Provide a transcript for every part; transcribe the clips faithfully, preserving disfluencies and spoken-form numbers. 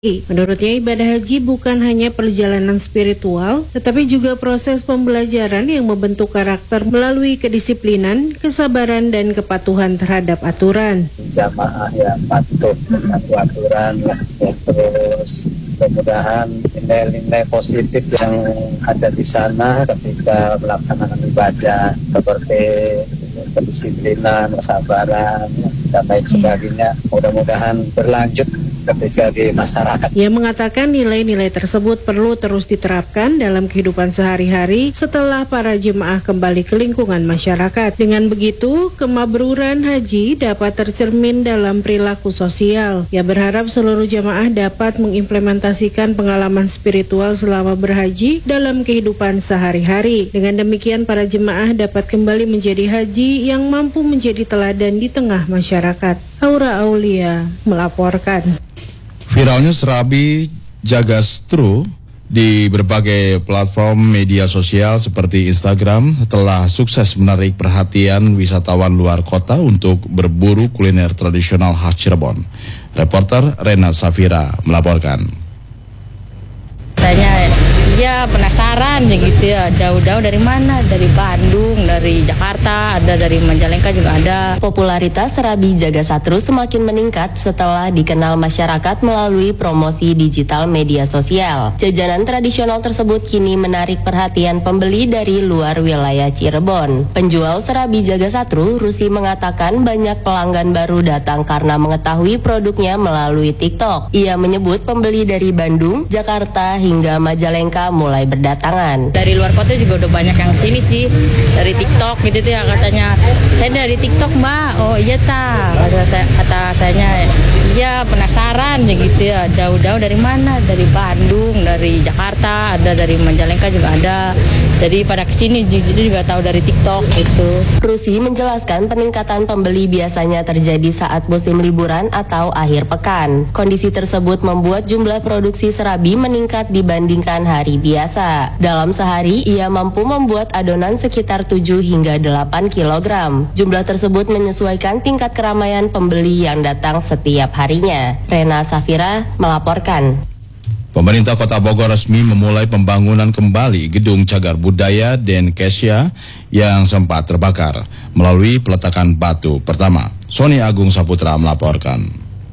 Menurutnya ibadah haji bukan hanya perjalanan spiritual, tetapi juga proses pembelajaran yang membentuk karakter melalui kedisiplinan, kesabaran, dan kepatuhan terhadap aturan. Jamaah yang patuh dengan aturan, ya, terus mudah-mudahan nilai-nilai positif yang ada di sana ketika melaksanakan ibadah seperti kedisiplinan, kesabaran, dan lain sebagainya, mudah-mudahan berlanjut ketika di masyarakat. Ia mengatakan nilai-nilai tersebut perlu terus diterapkan dalam kehidupan sehari-hari setelah para jemaah kembali ke lingkungan masyarakat. Dengan begitu, kemakburan haji dapat tercermin dalam perilaku sosial. Ia berharap seluruh jemaah dapat mengimplementasikan pengalaman spiritual selama berhaji dalam kehidupan sehari-hari. Dengan demikian, para jemaah dapat kembali menjadi haji yang mampu menjadi teladan di tengah masyarakat. Aura Aulia melaporkan. Viralnya serabi Jagastru di berbagai platform media sosial seperti Instagram setelah sukses menarik perhatian wisatawan luar kota untuk berburu kuliner tradisional khas Cirebon. Reporter Rena Safira melaporkan. Saya ya penasaran ya gitu ya, jauh-jauh dari mana, dari Bandung, dari Jakarta, ada dari Majalengka juga ada. Popularitas serabi Jagasatru semakin meningkat setelah dikenal masyarakat melalui promosi digital media sosial. Jajanan tradisional tersebut kini menarik perhatian pembeli dari luar wilayah Cirebon. Penjual serabi Jagasatru, Rusi, mengatakan banyak pelanggan baru datang karena mengetahui produknya melalui TikTok. Ia menyebut pembeli dari Bandung, Jakarta, hingga Majalengka mulai berdatangan. Dari luar kota juga udah banyak yang sini sih, dari TikTok gitu tuh ya, katanya saya dari TikTok mbak. Oh iya ta, kata saya, kata sayanya iya penasaran ya gitu ya, jauh-jauh dari mana, dari Bandung, dari Jakarta, ada dari Majalengka juga ada. Jadi pada kesini jadi juga tahu dari TikTok gitu. Rusi menjelaskan peningkatan pembeli biasanya terjadi saat musim liburan atau akhir pekan. Kondisi tersebut membuat jumlah produksi serabi meningkat dibandingkan hari biasa. Dalam sehari, ia mampu membuat adonan sekitar tujuh hingga delapan kilogram. Jumlah tersebut menyesuaikan tingkat keramaian pembeli yang datang setiap harinya. Rena Safira melaporkan. Pemerintah Kota Bogor resmi memulai pembangunan kembali Gedung Cagar Budaya Denkesya yang sempat terbakar melalui peletakan batu pertama. Sony Agung Saputra melaporkan.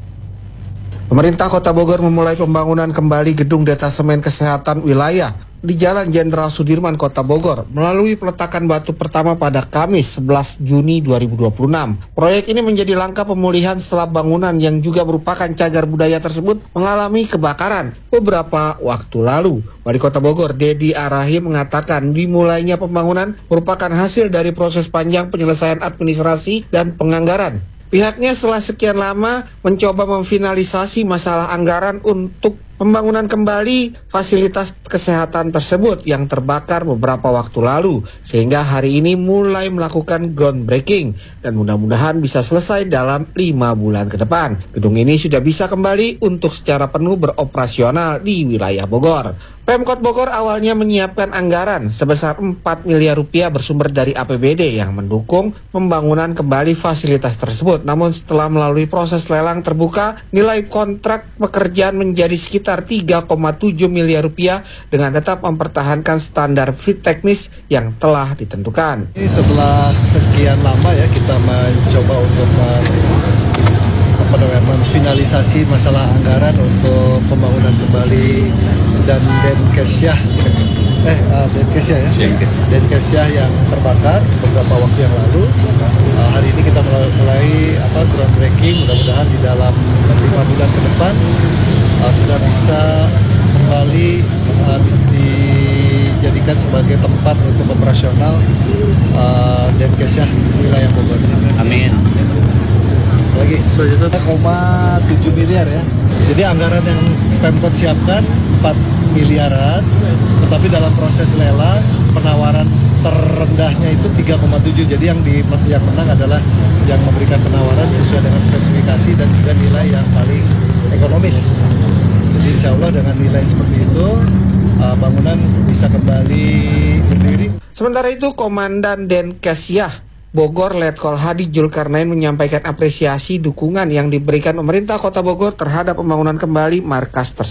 Pemerintah Kota Bogor memulai pembangunan kembali Gedung Detasemen Kesehatan Wilayah di Jalan Jenderal Sudirman, Kota Bogor, melalui peletakan batu pertama pada Kamis sebelas Juni dua ribu dua puluh enam. Proyek ini menjadi langkah pemulihan setelah bangunan yang juga merupakan cagar budaya tersebut mengalami kebakaran beberapa waktu lalu. Wali Kota Bogor, Dedi Arahi, mengatakan dimulainya pembangunan merupakan hasil dari proses panjang penyelesaian administrasi dan penganggaran. Pihaknya setelah sekian lama mencoba memfinalisasi masalah anggaran untuk pembangunan kembali fasilitas kesehatan tersebut yang terbakar beberapa waktu lalu, sehingga hari ini mulai melakukan groundbreaking dan mudah-mudahan bisa selesai dalam lima bulan ke depan. Gedung ini sudah bisa kembali untuk secara penuh beroperasional di wilayah Bogor. Pemkot Bogor awalnya menyiapkan anggaran sebesar empat miliar rupiah bersumber dari A P B D yang mendukung pembangunan kembali fasilitas tersebut. Namun setelah melalui proses lelang terbuka, nilai kontrak pekerjaan menjadi sekitar tiga koma tujuh miliar rupiah dengan tetap mempertahankan standar fit teknis yang telah ditentukan. Ini setelah sekian lama ya kita mencoba untuk apa namanya, memfinalisasi masalah anggaran untuk pembangunan kembali dan Denkesya eh uh, Denkesya ya Denkesya yang terbakar beberapa waktu yang lalu. Uh, hari ini kita mulai, mulai apa groundbreaking, mudah-mudahan di dalam lima bulan ke depan uh, sudah bisa kembali uh, bisa dijadikan sebagai tempat untuk operasional uh, Denkesya wilayah Bogor. Amin. Lagi satu koma tujuh miliar ya. Jadi anggaran yang Pemkot siapkan empat miliaran, tetapi dalam proses lelang penawaran terendahnya itu tiga koma tujuh. Jadi yang di yang menang adalah yang memberikan penawaran sesuai dengan spesifikasi dan juga nilai yang paling ekonomis. Jadi insya Allah dengan nilai seperti itu uh, bangunan bisa kembali berdiri. Sementara itu Komandan Denkesya Bogor Letkol Hadi Julkarnain menyampaikan apresiasi dukungan yang diberikan pemerintah Kota Bogor terhadap pembangunan kembali markas tersebut.